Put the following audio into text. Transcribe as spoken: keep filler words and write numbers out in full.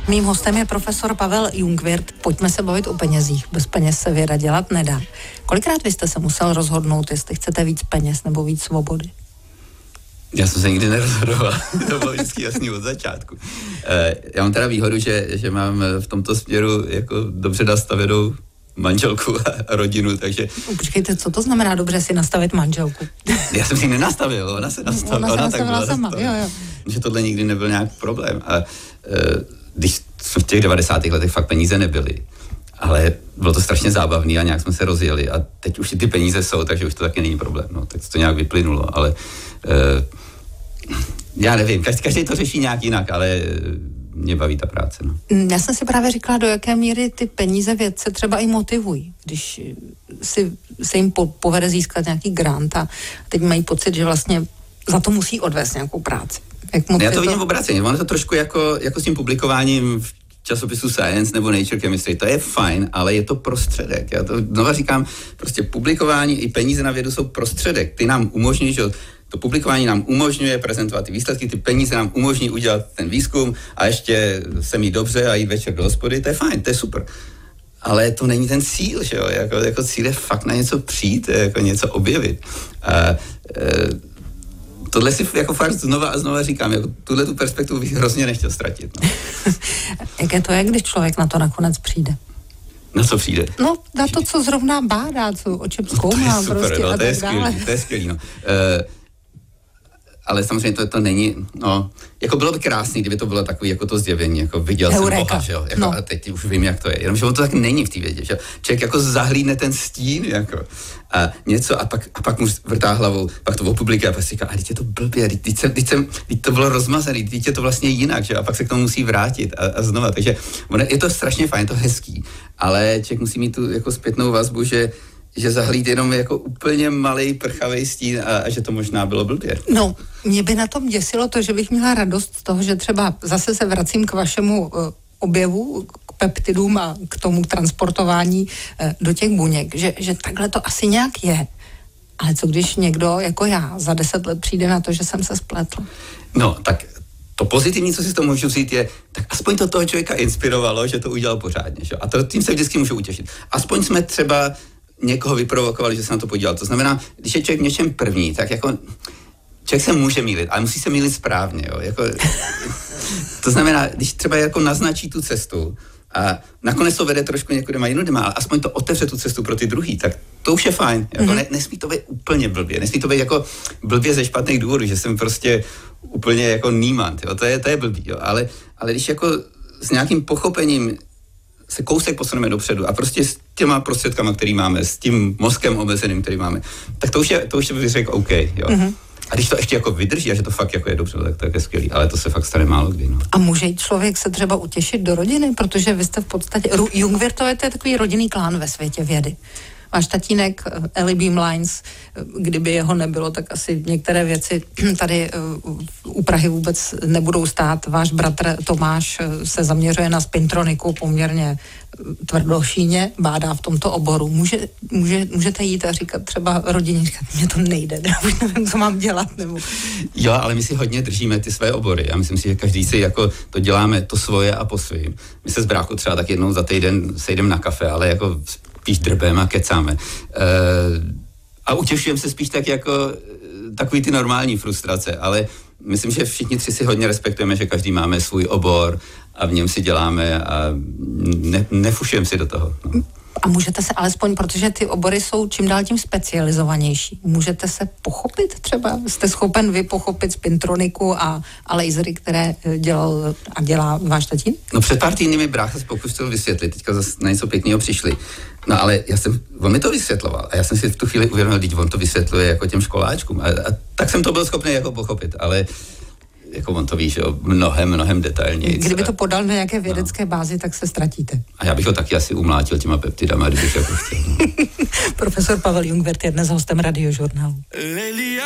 Mým hostem je profesor Pavel Jungwirth. Pojďme se bavit o penězích. Bez peněz se věda dělat nedá. Kolikrát vy jste se musel rozhodnout, jestli chcete víc peněz nebo víc svobody? Já jsem se nikdy nerozhodoval, to bylo vždycky jasný od začátku. Já mám teda výhodu, že, že mám v tomto směru jako dobře nastavenou manželku a rodinu, takže... Počkejte, co to znamená dobře si nastavit manželku? Já jsem si nenastavil, ona se nastavila. Ona se ona nastavila tak sama, nastavila. jo, jo. Že tohle nikdy nebyl nějak problém. A e, když jsme v těch devadesátých letech fakt peníze nebyly, ale bylo to strašně zábavný a nějak jsme se rozjeli a teď už ty peníze jsou, takže už to taky není problém, no, tak to nějak vyplynulo, ale e, já nevím, každý, každý to řeší nějak jinak, ale mě baví ta práce, no. Já jsem si právě říkala, do jaké míry ty peníze vědce třeba i motivují, když si, se jim po, povede získat nějaký grant a teď mají pocit, že vlastně za to musí odvést nějakou práci. Jak Já to vidím v obráceně, ono to trošku jako, jako s tím publikováním v časopisu Science nebo Nature Chemistry, to je fajn, ale je to prostředek. Já to znova říkám, prostě publikování i peníze na vědu jsou prostředek. Ty nám umožní, že to publikování nám umožňuje prezentovat ty výsledky, ty peníze nám umožní udělat ten výzkum a ještě se mít dobře a jít večer do hospody, to je fajn, to je super. Ale to není ten cíl, že jo, jako, jako cíl je fakt na něco přijít, jako něco objevit. A, e, tohle si jako fakt znova a znova říkám, jako tuhle tu perspektivu bych hrozně nechtěl ztratit. No. Jaké to je, když člověk na to nakonec přijde? Na co přijde? No, na to, co zrovna bádá, co, o čem zkoumá, no, to je super, prostě no, a to je tak dále. skvělý, to je skvělý, no. E, ale samozřejmě to, to není, no, jako bylo by krásný, kdyby to bylo takový jako to zjevení, jako viděl Heureka. Jsem Boha, že jo, jako, no. A teď už vím, jak to je, jenomže to tak není v té vědě, že člověk jako zahlídne ten stín, jako, a něco a pak, a pak mu vrtá hlavou, pak to opublikuje a pak si říká, a teď je to blbě, teď, teď, jsem, teď, jsem, teď to bylo rozmazaný, teď je to vlastně jinak, že a pak se k tomu musí vrátit a, a znova, takže je to strašně fajn, je to hezký, ale člověk musí mít tu jako zpětnou vazbu, že že zahlíd jenom jako úplně malej prchavej stín a, a že to možná bylo blbě. No, mě by na tom děsilo to, že bych měla radost z toho, že třeba zase se vracím k vašemu uh, objevu, k peptidům a k tomu transportování uh, do těch buněk, že, že takhle to asi nějak je. Ale co když někdo jako já za deset let přijde na to, že jsem se spletl? No, tak to pozitivní, co si z toho můžu říct, je, tak aspoň to toho člověka inspirovalo, že to udělal pořádně. Že? A to, tím se vždycky můžu utěšit. Aspoň jsme třeba někoho vyprovokovali, že se na to podíval. To znamená, když je člověk v něčem první, tak jako člověk se může mýlit, ale musí se mýlit správně. Jo? Jako, to znamená, když třeba jako naznačí tu cestu a nakonec to vede trošku někude má jinou, ale aspoň to otevře tu cestu pro ty druhý, tak to už je fajn. Jako mm-hmm. ne, nesmí to být úplně blbě, nesmí to být jako blbě ze špatných důvodů, že jsem prostě úplně jako nímant, jo? To je, to je blbý, jo? Ale, ale když jako s nějakým pochopením se kousek posuneme dopředu a prostě s těma prostředkama, který máme, s tím mozkem omezeným, který máme, tak to už je, to už bych řekl OK, jo. Mm-hmm. A když to ještě jako vydrží a že to fakt jako je dobře, tak to je skvělý, ale to se fakt stane málo kdy, no. A může člověk se třeba utěšit do rodiny, protože vy jste v podstatě, Jungwirthové, to je takový rodinný klán ve světě vědy. Váš tatínek, Eli Beamlines, kdyby jeho nebylo, tak asi některé věci tady u Prahy vůbec nebudou stát. Váš bratr Tomáš se zaměřuje na spintroniku poměrně tvrdošíně, bádá v tomto oboru. Může, může, můžete jít a říkat třeba rodině, říkat, mně to nejde, už nevím, co mám dělat. Nebo... Jo, ale my si hodně držíme ty své obory. Já myslím si, že každý si jako to děláme to svoje a po svým. My se s bráchou třeba tak jednou za týden sejdeme na kafe, ale jako spíš drbeme a kecáme. E, a utěšujeme se spíš tak jako takový ty normální frustrace, ale myslím, že všichni tři si hodně respektujeme, že každý máme svůj obor a v něm si děláme a ne, nefušujeme si do toho. No. A můžete se alespoň, protože ty obory jsou čím dál tím specializovanější, můžete se pochopit třeba? Jste schopen vy pochopit spintroniku a, a lasery, které dělal a dělá váš tatín? No před pár týdny mi brácha se pokusil vysvětlit, teďka zase na něco pěkného přišli. No ale já jsem, on mi to vysvětloval a já jsem si v tu chvíli uvědomil, když on to vysvětluje jako těm školáčkům a, a tak jsem to byl schopný jako pochopit, ale jako on to ví, že jo, mnohem, mnohem detailněji. Kdyby to podal na nějaké vědecké no. bázi, tak se ztratíte. A já bych ho taky asi umlátil těma peptidama, kdybych jako chtěl. No. Profesor Pavel Jungwirth je dnes hostem Radiožurnálu.